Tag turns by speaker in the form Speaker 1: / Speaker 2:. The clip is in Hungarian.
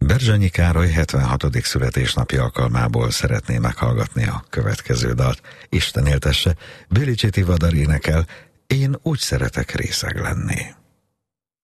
Speaker 1: Berzsenyi Károly 76. születésnapi alkalmából szeretné meghallgatni a következő dalt. Isten éltesse, Bélicsi Tivadar énekel, Én úgy szeretek részeg lenni.